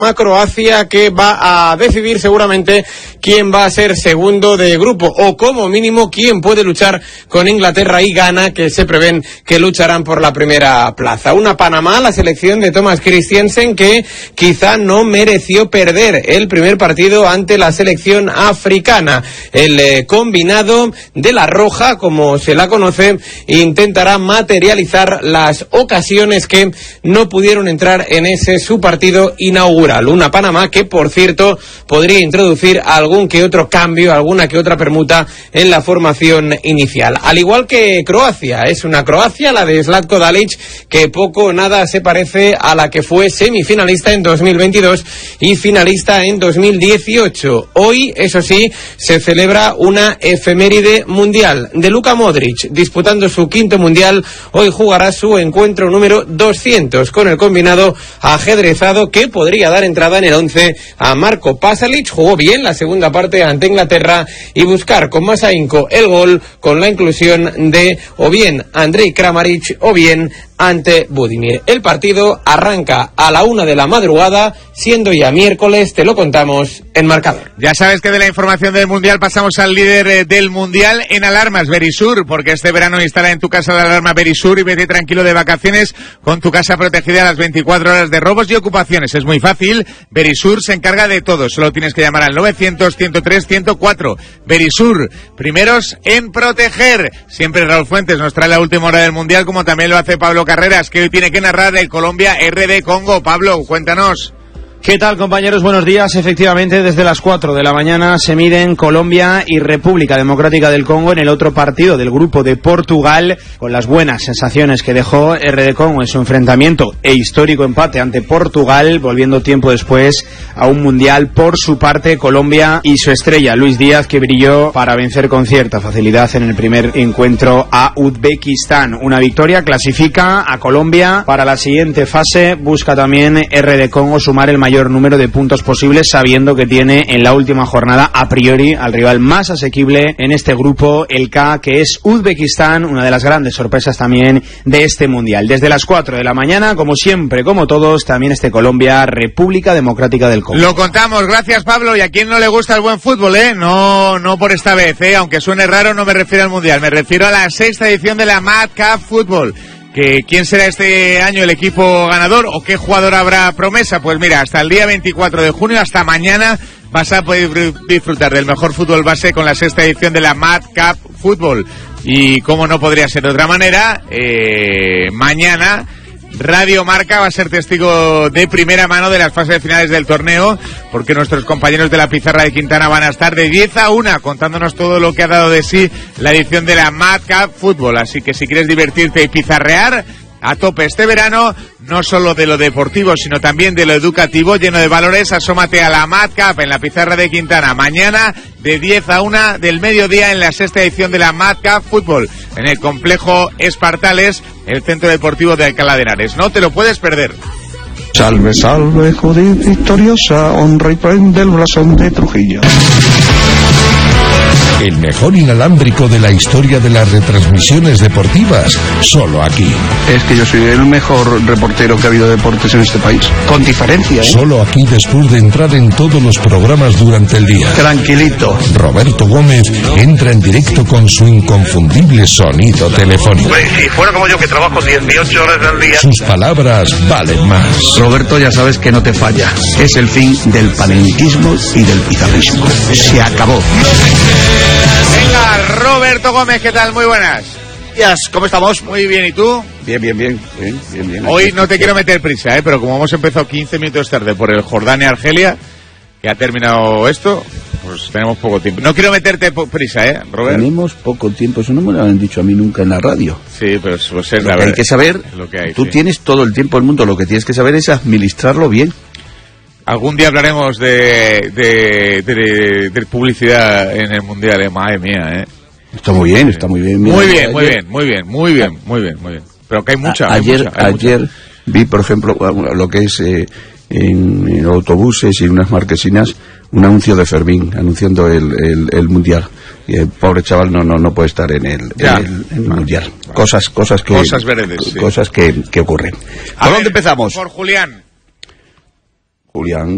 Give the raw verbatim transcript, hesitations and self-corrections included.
a Croacia, que va a decidir seguramente quién va a ser segundo de grupo, o como mínimo quién puede luchar con Inglaterra y Ghana, que se prevén que lucharán por la primera plaza. Una Panamá, la selección de Thomas Christiansen, que quizá no mereció perder el primer partido ante la selección africana. El eh, combinado de la Roja, como se la conoce, intentará materializar las ocasiones que no pudieron entrar en ese su partido inaugural. Una Panamá que, por cierto, podría introducir algún que otro cambio, alguna que otra permuta en la formación inicial. Al igual que Croacia, es una Croacia, la de Zlatko Dalic, que poco o nada se parece a la que fue semifinalista en dos mil veintidós y finalista en dos mil dieciocho. Hoy, eso sí, se celebra una efeméride mundial de Luka Modric, disputando su quinto mundial. Hoy jugará su encuentro número doscientos con el combinado ajedrezado, que podría dar entrada en el once a Marco Pasalic. Jugó bien la segunda parte ante Inglaterra, y buscar con más ahínco el gol con la inclusión de o bien Andrej Kramaric o bien ante Budimir. El partido arranca a la una de la madrugada, siendo ya miércoles. Te lo contamos en Marcador. Ya sabes que de la información del Mundial pasamos al líder eh, del Mundial en alarmas, Verisur, porque este verano instala en tu casa la alarma Verisur y vete tranquilo de vacaciones con tu casa protegida a las veinticuatro horas de robos y ocupaciones. Es muy fácil, Verisur se encarga de todo, solo tienes que llamar al novecientos, ciento tres, ciento cuatro. Verisur, primeros en proteger. Siempre Raúl Fuentes nos trae la última hora del Mundial, como también lo hace Pablo Carreras, que hoy tiene que narrar el Colombia R D Congo. Pablo, cuéntanos. ¿Qué tal, compañeros? Buenos días. Efectivamente, desde las cuatro de la mañana se miden Colombia y República Democrática del Congo en el otro partido del grupo de Portugal, con las buenas sensaciones que dejó R D Congo en su enfrentamiento e histórico empate ante Portugal, volviendo tiempo después a un mundial. Por su parte, Colombia y su estrella, Luis Díaz, que brilló para vencer con cierta facilidad en el primer encuentro a Uzbekistán. Una victoria clasifica a Colombia para la siguiente fase. Busca también R D Congo sumar el mayor mayor número de puntos posibles, sabiendo que tiene en la última jornada a priori al rival más asequible en este grupo, el K, que es Uzbekistán, una de las grandes sorpresas también de este mundial. Desde las cuatro de la mañana, como siempre, como todos, también este Colombia, República Democrática del Congo. Lo contamos, gracias Pablo. Y a quien no le gusta el buen fútbol, eh, no, no por esta vez, eh, aunque suene raro, no me refiero al mundial, me refiero a la sexta edición de la Mad Cup Fútbol. ¿Que quién será este año el equipo ganador o qué jugador habrá promesa? Pues mira, hasta el día veinticuatro de junio, hasta mañana, vas a poder disfrutar del mejor fútbol base con la sexta edición de la Mad Cup Fútbol. Y como no podría ser de otra manera, eh, mañana Radio Marca va a ser testigo de primera mano de las fases finales del torneo, porque nuestros compañeros de la Pizarra de Quintana van a estar de diez a una contándonos todo lo que ha dado de sí la edición de la Mad Cup Fútbol. Así que si quieres divertirte y pizarrear a tope este verano, no solo de lo deportivo, sino también de lo educativo, lleno de valores, asómate a la Mad Cup en la Pizarra de Quintana, mañana de diez a una del mediodía en la sexta edición de la Mad Cup Fútbol, en el complejo Espartales, el centro deportivo de Alcalá de Henares. No te lo puedes perder. Salve, salve, Judith victoriosa, honra y prende el blasón de Trujillo. El mejor inalámbrico de la historia de las retransmisiones deportivas, solo aquí. Es que yo soy el mejor reportero que ha habido de deportes en este país, con diferencia, ¿eh? Solo aquí, después de entrar en todos los programas durante el día. Tranquilito. Roberto Gómez entra en directo con su inconfundible sonido telefónico. Pues si fuera como yo, que trabajo dieciocho horas al día. Sus palabras valen más. Roberto, ya sabes que no te falla. Es el fin del panenquismo y del pizarrismo. Se acabó. Venga, Roberto Gómez, ¿qué tal? Muy buenas. ¿Cómo estamos? Muy bien, ¿y tú? Bien, bien, bien, bien, bien, bien. Hoy no te quiero meter prisa, ¿eh? Pero como hemos empezado quince minutos tarde por el Jordania-Argelia, que ha terminado esto, pues tenemos poco tiempo. No quiero meterte prisa, ¿eh, Robert? Tenemos poco tiempo, eso no me lo han dicho a mí nunca en la radio. Sí, pero pues es lo la que verdad. hay que saber, lo que hay, tú sí. tienes todo el tiempo del mundo, lo que tienes que saber es administrarlo bien. Algún día hablaremos de, de, de, de publicidad en el Mundial, ¿eh? Madre mía, ¿eh? Está muy bien, está muy bien. Mira, muy bien, ayer, muy bien, muy bien, muy bien, muy bien, muy bien. Pero que hay mucha, a, hay ayer, mucha, hay ayer mucha. vi, por ejemplo, lo que es eh, en, en autobuses y unas marquesinas, un anuncio de Fermín anunciando el, el, el Mundial. Y el pobre chaval no no no puede estar en el, en el, en el Mundial. Cosas cosas que Cosas veredes, sí. cosas que, que ocurren. ¿Por dónde empezamos? Por Julián. Julián.